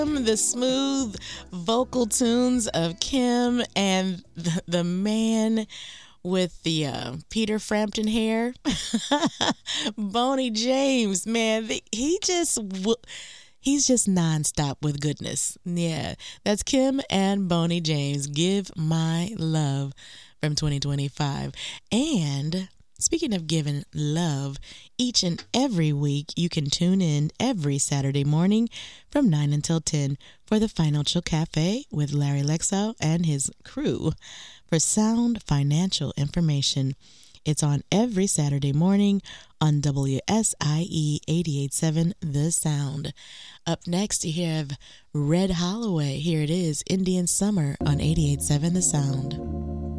The smooth vocal tunes of Kim and the man with the Peter Frampton hair, Boney James. Man, he's just nonstop with goodness. Yeah, that's Kim and Boney James. Give My Love from 2025. And speaking of giving love, each and every week you can tune in every Saturday morning from 9 until 10 for the Financial Cafe with Larry Lexow and his crew for sound financial information. It's on every Saturday morning on WSIE 88.7 The Sound. Up next, you have Red Holloway. Here it is, Indian Summer on 88.7 The Sound.